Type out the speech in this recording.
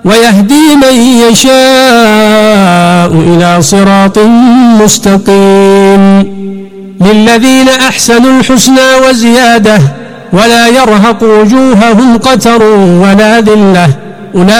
ويهدي من يشاء إلى صراط مستقيم. للذين أحسنوا الحسنى وزيادة ولا يرهق وجوههم قتر ولا ذلة